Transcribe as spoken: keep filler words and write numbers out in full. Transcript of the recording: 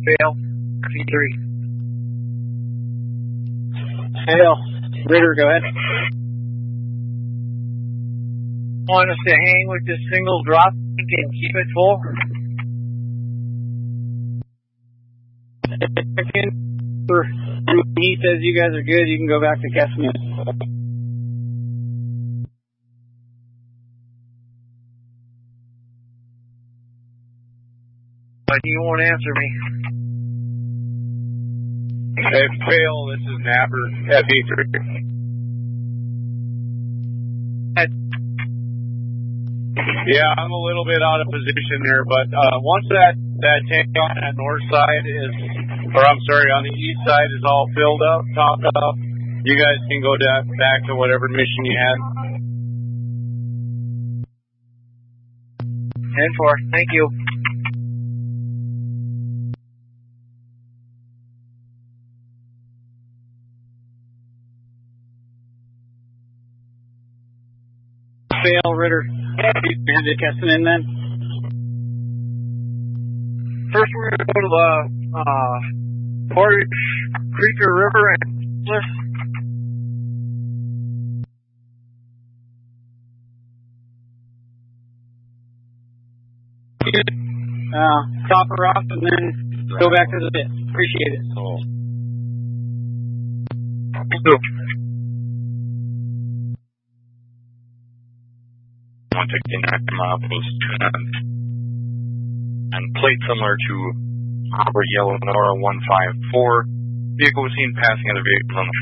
Fail. F E three. Fail. Ritter, go ahead. Want us to hang with this single drop and keep it full? He says you guys are good. You can go back to Kessman. But you won't answer me. Hey, Fail, this is Napper, F E three. Yeah, I'm a little bit out of position there, but uh, once that, that tank on that north side is, or I'm sorry, on the east side is all filled up, topped up, you guys can go to, back to whatever mission you had. ten four, thank you. Fail, Ritter. Hand it Kessman then. First, we're going to go to the uh, Portage Creeker River and Cliff. Uh, top her off and then go back to the bit. Appreciate it. Cool. one sixty-nine mile post two nine. And plate similar to Robert Yellow Nora one five four. Vehicle was seen passing other vehicles on the